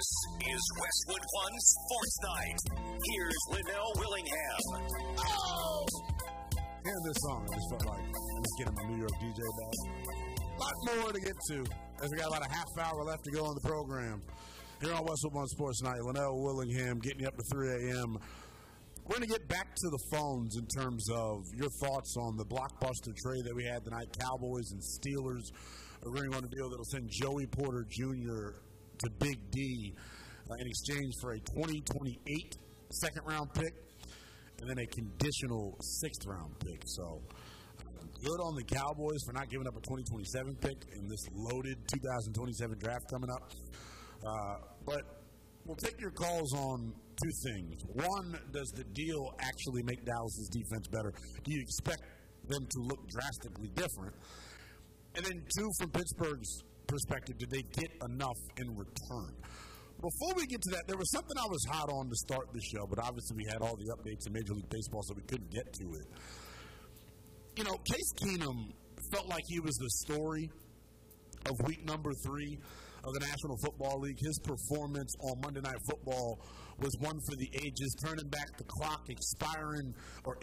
This is Westwood One Sports Night. Here's Linnell Willingham. Oh! And this song, I just felt like I was getting my New York DJ back. A lot more to get to, as we got about a half hour left to go on the program. Here on Westwood One Sports Night, Linnell Willingham getting you up to 3 a.m. We're going to get back to the phones in terms of your thoughts on the blockbuster trade that we had tonight. Cowboys and Steelers agreeing on a deal that will send Joey Porter Jr. to Big D in exchange for a 2028 second-round pick and then a conditional sixth-round pick. So good on the Cowboys for not giving up a 2027 pick in this loaded 2027 draft coming up. But we'll take your calls on two things. One, does the deal actually make Dallas's defense better? Do you expect them to look drastically different? And then two, from Pittsburgh's perspective, did they get enough in return? Before we get to that, there was something I was hot on to start the show, but obviously we had all the updates in Major League Baseball, so we couldn't get to it. You know, Case Keenum felt like he was the story of week number 3 of the National Football League. His performance on Monday Night Football was one for the ages, turning back the clock, inspiring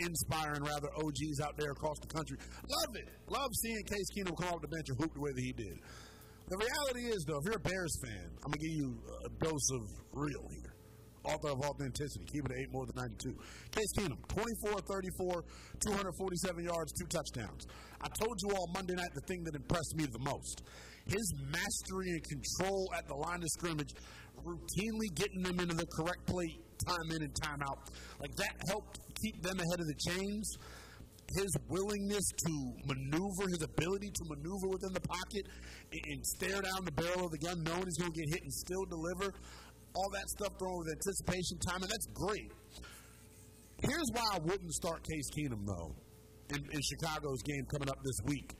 OGs out there across the country. Love it. Love seeing Case Keenum come off the bench and hoop the way that he did. The reality is, though, if you're a Bears fan, I'm going to give you a dose of real here. Author of authenticity. Keep it at 8 more than 92. Case Keenum, 24-34, 247 yards, 2 touchdowns. I told you all Monday night the thing that impressed me the most. His mastery and control at the line of scrimmage, routinely getting them into the correct play, time in and time out. Like, that helped keep them ahead of the chains. His willingness to maneuver, his ability to maneuver within the pocket and stare down the barrel of the gun, knowing he's going to get hit and still deliver, all that stuff thrown with anticipation time, and that's great. Here's why I wouldn't start Case Keenum, though, in Chicago's game coming up this week.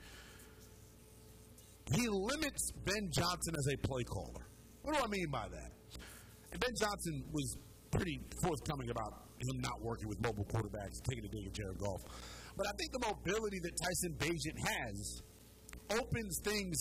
He limits Ben Johnson as a play caller. What do I mean by that? And Ben Johnson was pretty forthcoming about him not working with mobile quarterbacks, taking a dig at Jared Goff. But I think the mobility that Tyson Bagent has opens things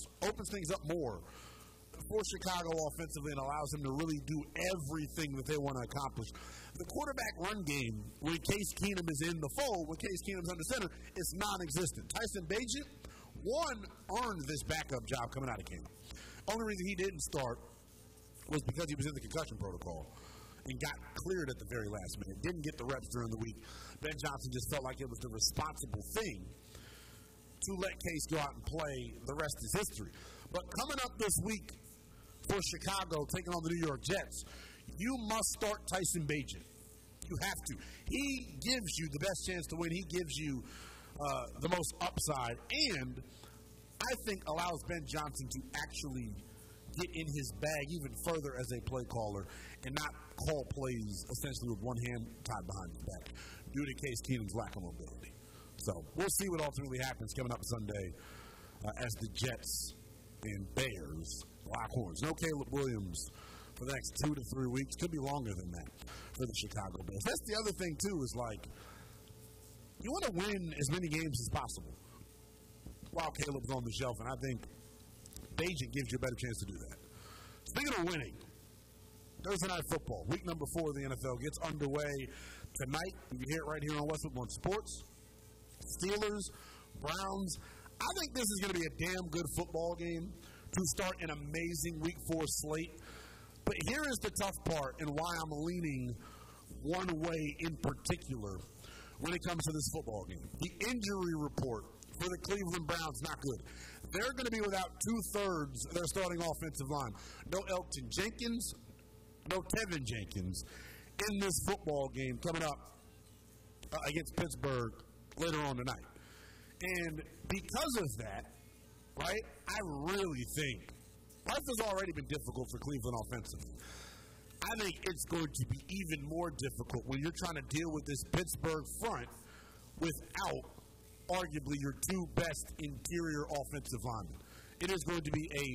up more for Chicago offensively and allows him to really do everything that they want to accomplish. The quarterback run game, when Case Keenum is in the fold, when Case Keenum's under center, is non-existent. Tyson Bagent, one, earned this backup job coming out of camp. Only reason he didn't start was because he was in the concussion protocol and got cleared at the very last minute. Didn't get the reps during the week. Ben Johnson just felt like it was the responsible thing to let Case go out and play. The rest is history. But coming up this week for Chicago, taking on the New York Jets, you must start Tyson Bagent. You have to. He gives you the best chance to win. He gives you the most upside, and I think allows Ben Johnson to actually get in his bag even further as a play caller and not call plays essentially with one hand tied behind his back due to Case Keenum's lack of mobility. So we'll see what ultimately happens coming up Sunday as the Jets and Bears lock horns. No Caleb Williams for the next 2 to 3 weeks. Could be longer than that for the Chicago Bears. That's the other thing, too, is like you want to win as many games as possible while Caleb's on the shelf, and I think Bagent gives you a better chance to do that. Speaking of winning, Thursday Night Football, week number 4 of the NFL gets underway tonight. You can hear it right here on Westwood One Sports. Steelers, Browns. I think this is going to be a damn good football game to start an amazing week 4 slate. But here is the tough part and why I'm leaning one way in particular when it comes to this football game. The injury report for the Cleveland Browns, not good. They're going to be without 2/3 of their starting offensive line. No Elgton Jenkins, no Tevin Jenkins in this football game coming up against Pittsburgh later on tonight. And because of that, right, I really think life has already been difficult for Cleveland offensively. I think it's going to be even more difficult when you're trying to deal with this Pittsburgh front without arguably your 2 best interior offensive linemen. It is going to be a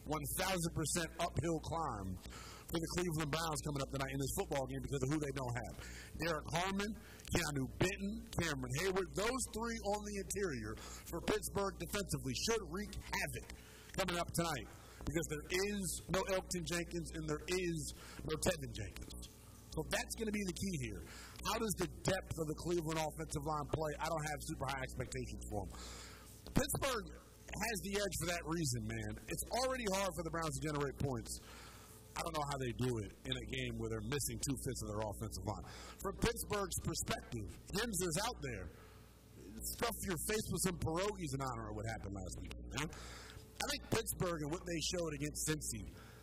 1,000% uphill climb for the Cleveland Browns coming up tonight in this football game because of who they don't have. Derek Harmon, Keanu Benton, Cameron Hayward, those 3 on the interior for Pittsburgh defensively should wreak havoc coming up tonight because there is no Elgton Jenkins and there is no Tevin Jenkins. So that's going to be the key here. How does the depth of the Cleveland offensive line play? I don't have super high expectations for them. Pittsburgh has the edge for that reason, man. It's already hard for the Browns to generate points. I don't know how they do it in a game where they're missing 2/5 of their offensive line. From Pittsburgh's perspective, Himser's out there. Stuff your face with some pierogies in honor of what happened last week. Man. I think Pittsburgh and what they showed against Cincy,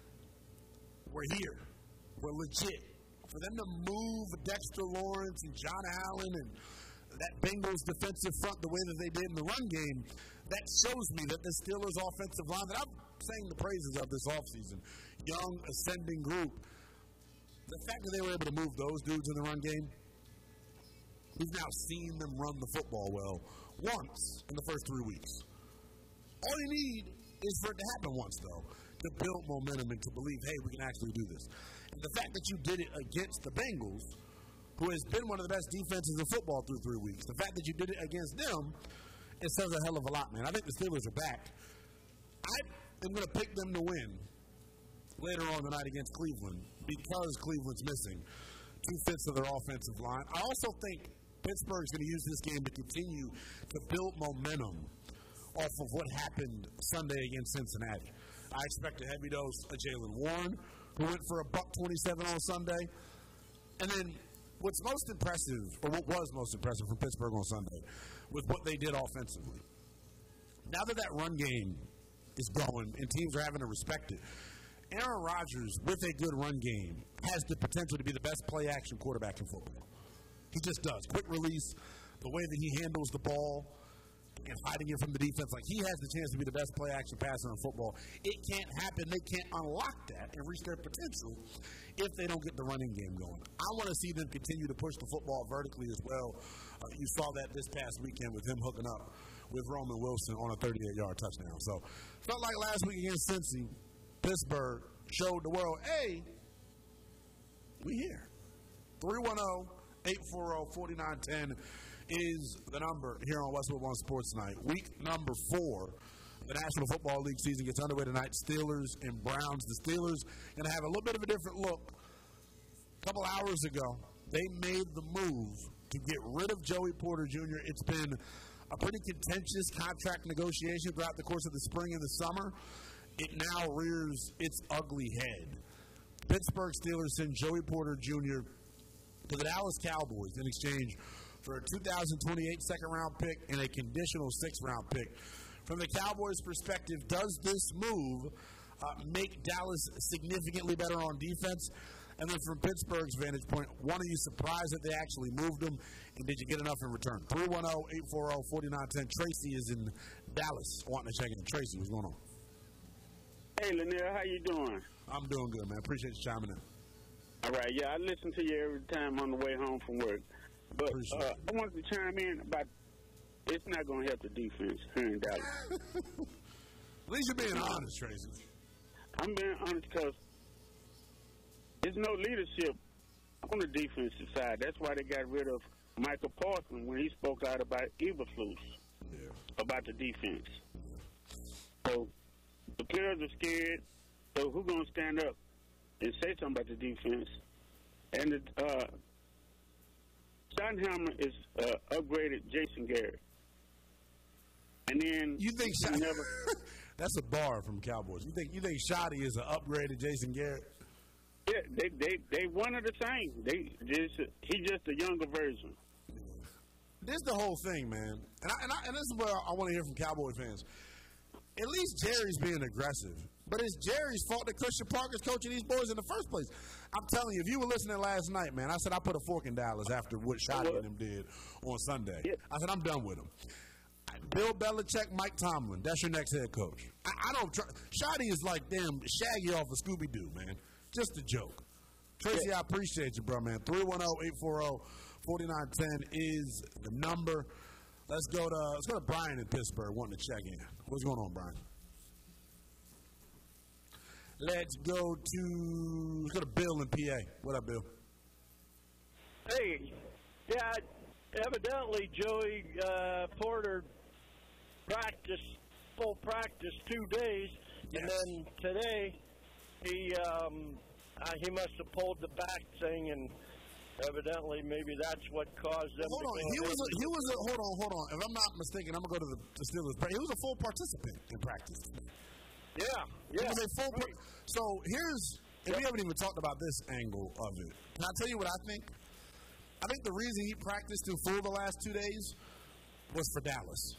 we're here. We're legit. For them to move Dexter Lawrence and John Allen and that Bengals defensive front the way that they did in the run game, that shows me that the Steelers' offensive line that I'm saying the praises of this offseason, young, ascending group, the fact that they were able to move those dudes in the run game, we've now seen them run the football well once in the first 3 weeks. All you need is for it to happen once, though, to build momentum and to believe, hey, we can actually do this. And the fact that you did it against the Bengals, who has been one of the best defenses in football through 3 weeks, the fact that you did it against them, it says a hell of a lot, man. I think the Steelers are back. I am going to pick them to win later on tonight against Cleveland because Cleveland's missing 2/5 of their offensive line. I also think Pittsburgh's going to use this game to continue to build momentum off of what happened Sunday against Cincinnati. I expect a heavy dose of Jaylen Warren, who went for $127 on Sunday. And then what's most impressive, or what was most impressive from Pittsburgh on Sunday, was what they did offensively. Now that that run game is going and teams are having to respect it, Aaron Rodgers, with a good run game, has the potential to be the best play-action quarterback in football. He just does. Quick release, the way that he handles the ball, and hiding it from the defense. Like, he has the chance to be the best play-action passer in football. It can't happen. They can't unlock that and reach their potential if they don't get the running game going. I want to see them continue to push the football vertically as well. You saw that this past weekend with him hooking up with Roman Wilson on a 38-yard touchdown. So, felt like last week against Cincy, Pittsburgh showed the world, hey, we here. 310-840-4910 is the number here on Westwood One Sports Night. Week number 4, the National Football League season gets underway tonight. Steelers and Browns. The Steelers going to have a little bit of a different look. A couple hours ago, they made the move to get rid of Joey Porter Jr. It's been a pretty contentious contract negotiation throughout the course of the spring and the summer. It now rears its ugly head. Pittsburgh Steelers send Joey Porter Jr. to the Dallas Cowboys in exchange for a 2028 second-round pick and a conditional 6th-round pick. From the Cowboys' perspective, does this move make Dallas significantly better on defense? And then from Pittsburgh's vantage point, one, are you surprised that they actually moved him, and did you get enough in return? 310-840-4910. Tracy is in Dallas wanting to check in. Tracy, what's going on? Hey, Lanier, how you doing? I'm doing good, man. Appreciate you chiming in. All right, yeah, I listen to you every time on the way home from work. But I wanted to chime in about it's not going to help the defense here in Dallas. At least you're being honest, Tracy. I'm being honest because there's no leadership on the defensive side. That's why they got rid of Michael Parsons when he spoke out about Eberflus, about the defense. So the players are scared. So who's going to stand up and say something about the defense? And Schottenheimer is upgraded Jason Garrett. And then you think that's a bar from Cowboys. You think Shotty is an upgraded Jason Garrett? Yeah, they one of the same. He's just a younger version. This is the whole thing, man. And this is what I want to hear from Cowboy fans. At least Jerry's being aggressive. But it's Jerry's fault that Christian Parker's coaching these boys in the first place. I'm telling you, if you were listening last night, man, I said I put a fork in Dallas after what Shotty and them did on Sunday. Yeah. I said I'm done with them. Bill Belichick, Mike Tomlin, that's your next head coach. I don't try. Shotty is like damn Shaggy off of Scooby-Doo, man. Just a joke. Tracy, I appreciate you, bro, man. 310-840-4910 is the number. Let's go to Brian in Pittsburgh wanting to check in. What's going on, Brian? Let's go to Bill in PA. What up, Bill? Hey, yeah, evidently Joey Porter full practice 2 days, And then today, he must have pulled the back thing, and evidently maybe that's what caused them. Hold on, hold on. If I'm not mistaken, I'm gonna go to the Steelers. He was a full participant in practice. Yeah. So here's, and we haven't even talked about this angle of it. Can I tell you what I think? I think the reason he practiced in full the last 2 days was for Dallas.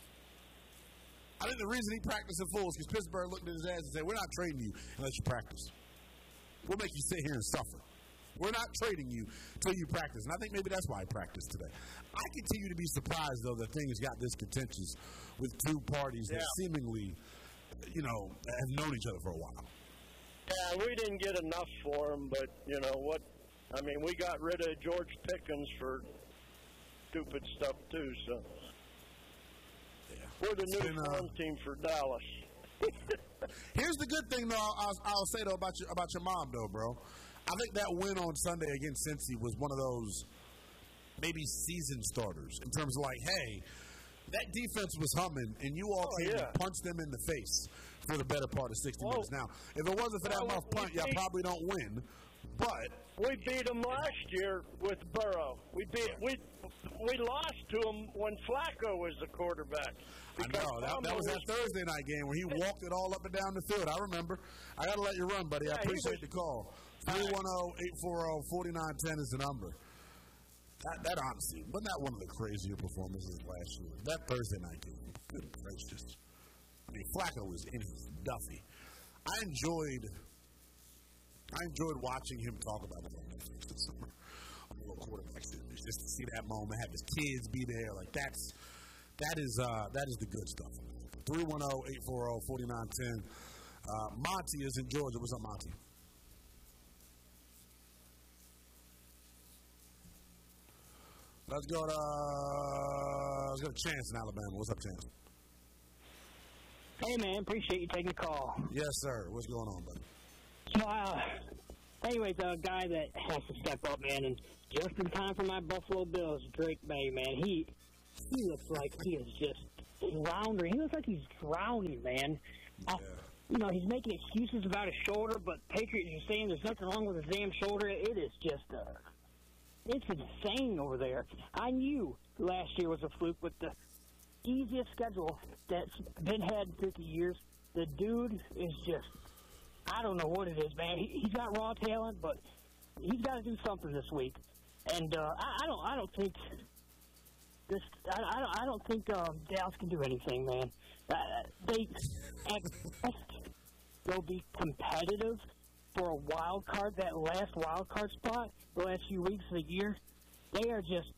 I think the reason he practiced in full is because Pittsburgh looked at his ass and said, we're not trading you unless you practice. We'll make you sit here and suffer. We're not trading you until you practice. And I think maybe that's why he practiced today. I continue to be surprised, though, that things got this contentious with two parties that seemingly, have known each other for a while. Yeah, we didn't get enough for him, but, we got rid of George Pickens for stupid stuff, too, so. Yeah. We're the new farm team for Dallas. Here's the good thing, though, I'll say, though, about your mom, though, bro. I think that win on Sunday against Cincy was one of those maybe season starters in terms of like, hey, that defense was humming, and you all came and punched them in the face for the better part of 60 minutes. Now, if it wasn't for that muff punt, y'all probably don't win. But we beat them last year with Burrow. We lost to them when Flacco was the quarterback. I know. That was that Thursday night game where he walked it all up and down the field. I remember. I got to let you run, buddy. I appreciate the call. 310-840-4910 is the number. That honestly, wasn't that one of the crazier performances last year? That Thursday night game, good gracious. I mean, Flacco was in his Duffy. I enjoyed watching him talk about it on Netflix this summer on the little quarterback series, just to see that moment, have his kids be there. Like that is the good stuff. 310-840-4910. Monty is in Georgia. What's up, Monty? Let's go to Chance in Alabama. What's up, Chance? Hey, man. Appreciate you taking the call. Yes, sir. What's going on, buddy? So, anyways, a guy that has to step up, man, and just in time for my Buffalo Bills, Drake May, man. He looks like he is just floundering. He looks like he's drowning, man. Yeah. He's making excuses about his shoulder, but Patriots are saying there's nothing wrong with his damn shoulder. It is just it's insane over there. I knew last year was a fluke with the easiest schedule that's been had in 50 years. The dude is just, I don't know what it is, man. He's got raw talent, but he's got to do something this week. And I don't think Dallas can do anything, man. They'll be competitive for a wild card, that last wild card spot, the last few weeks of the year. They're just,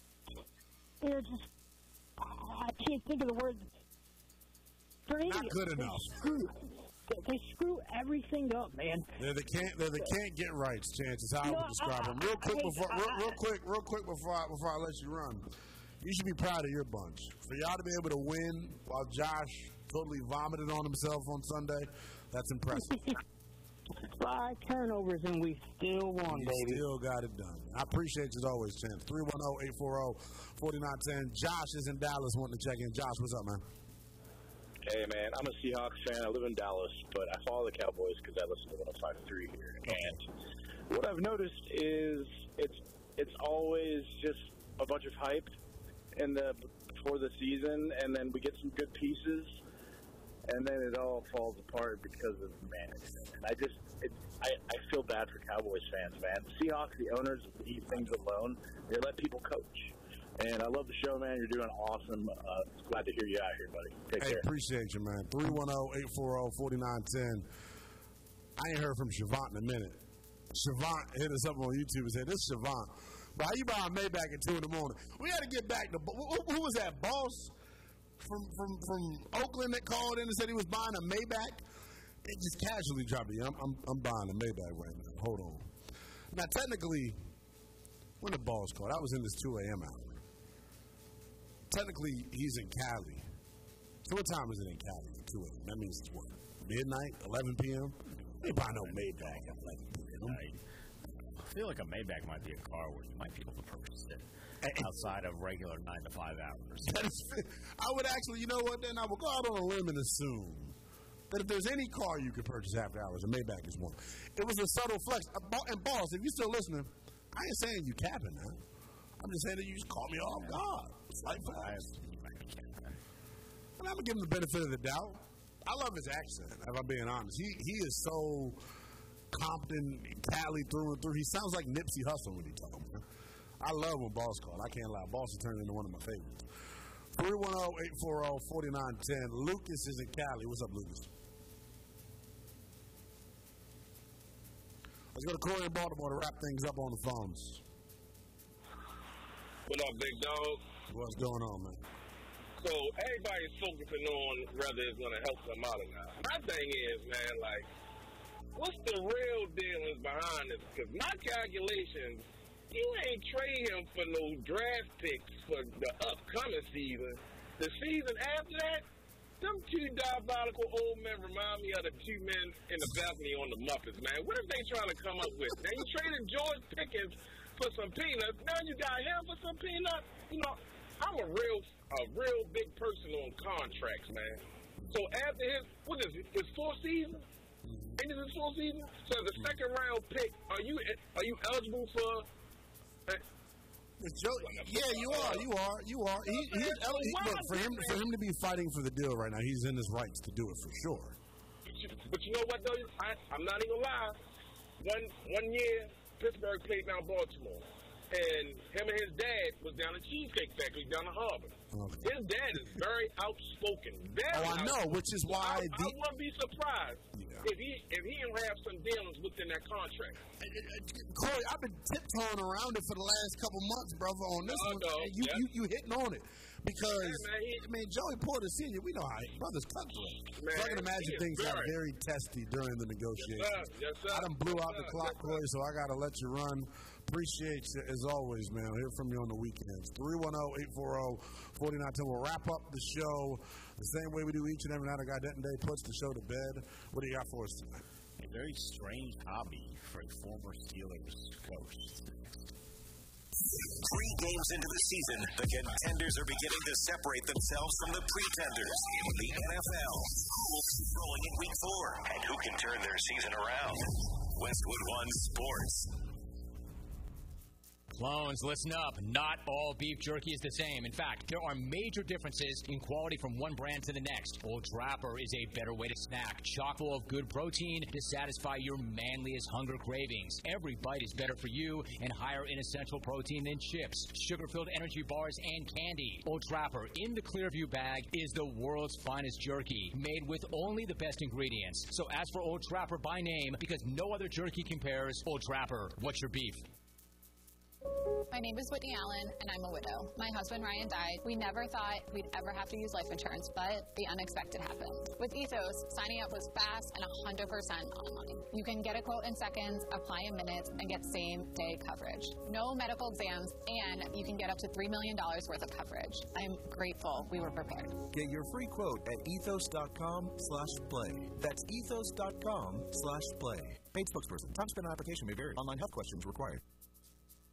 I can't think of the word. Not good enough. They screw everything up, man. They're the can't get rights, Chance, is how I would describe them. Real quick before I let you run. You should be proud of your bunch. For y'all to be able to win while Josh totally vomited on himself on Sunday, that's impressive. 5 turnovers and we still won, baby. Still got it done. I appreciate you as always, Chance. 310-840-4910. Josh is in Dallas wanting to check in. Josh, what's up, man? Hey, man, I'm a Seahawks fan. I live in Dallas, but I follow the Cowboys because I listen to 105.3 here. And what I've noticed is it's always just a bunch of hype before the season, and then we get some good pieces, and then it all falls apart because of management. And I feel bad for Cowboys fans, man. The Seahawks, the owners, leave things alone. They let people coach. And I love the show, man. You're doing awesome. Glad to hear you out here, buddy. Take care. Appreciate you, man. 310-840-4910. I ain't heard from Shavant in a minute. Shavant hit us up on YouTube and said, this is Shavant. But how you buy a Maybach at 2 in the morning? We got to get back to who was that, Boss from Oakland that called in and said he was buying a Maybach? It just casually dropped it. I'm buying a Maybach right now. Hold on. Now, technically, when the Boss called, I was in this 2 a.m. hour. Technically, he's in Cali. So what time is it in Cali at 2 a.m.? That means it's what? Midnight? 11 p.m.? They buy no Maybach at 11 p.m. I feel like a Maybach might be a car where you might be able to purchase it outside of regular 9 to 5 hours. I would actually, you know what, then I would go out on a limb and assume that if there's any car you could purchase after hours, a Maybach is one. It was a subtle flex. And boss, if you're still listening, I ain't saying you capping now. I'm just saying that you just caught me off guard. It's like fast. And I'm going to give him the benefit of the doubt. I love his accent, if I'm being honest. He is so Compton, Cali through and through. He sounds like Nipsey Hussle when he talks. I love when Boss called. I can't lie. Boss has turned into one of my favorites. 310-840-4910. Lucas is in Cali. What's up, Lucas? Let's go to Corey in Baltimore to wrap things up on the phones. What up, big dog? What's going on, man? So everybody's focusing on whether it's going to help them out or not. My thing is, man, like, what's the real dealings behind this? Because my calculations, you ain't trade him for no draft picks for the upcoming season. The season after that, them two diabolical old men remind me of the two men in the balcony on the Muppets, man. What if they trying to come up with? Now, you traded George Pickens for some peanuts. Now you got him for some peanuts. You know, I'm a real big person on contracts, man. So after his fourth season? Ain't this his fourth season? So the second round pick, are you eligible for? Yeah, you are. Look, for him to be fighting for the deal right now, he's in his rights to do it for sure. But you know what though? I'm not even gonna lie. One year, Pittsburgh played down Baltimore. And him and his dad was down at Cheesecake Factory down in Harvard. Okay. His dad is very outspoken. I know, which is why I wouldn't be surprised if he don't have some dealings within that contract. Corey, I've been tiptoeing around it for the last couple months, brother. On this one, you hitting on it because Joey Porter Sr. We know how brothers cutthroat. So I can imagine things got very testy during the negotiations. Yes, sir. I done blew out the clock, Corey, so I got to let you run. Appreciate you as always, man. I'll hear from you on the weekends. 310-840-4910. We'll wrap up the show the same way we do each and every night. Our guy Denton Day puts the show to bed. What do you got for us tonight? A very strange hobby for a former Steelers coach. 3 games into the season, the contenders are beginning to separate themselves from the pretenders in the NFL. Who will be throwing in week 4? And who can turn their season around? Westwood One Sports. Clones, listen up. Not all beef jerky is the same. In fact, there are major differences in quality from one brand to the next. Old Trapper is a better way to snack, chock full of good protein to satisfy your manliest hunger cravings. Every bite is better for you and higher in essential protein than chips, sugar-filled energy bars, and candy. Old Trapper in the Clearview bag is the world's finest jerky, made with only the best ingredients. So ask for Old Trapper by name because no other jerky compares. Old Trapper, what's your beef? My name is Whitney Allen, and I'm a widow. My husband, Ryan, died. We never thought we'd ever have to use life insurance, but the unexpected happened. With Ethos, signing up was fast and 100% online. You can get a quote in seconds, apply in minutes, and get same-day coverage. No medical exams, and you can get up to $3 million worth of coverage. I'm grateful we were prepared. Get your free quote at ethos.com/play. That's ethos.com/play. Paid spokesperson. Time spent on application may vary. Online health questions required.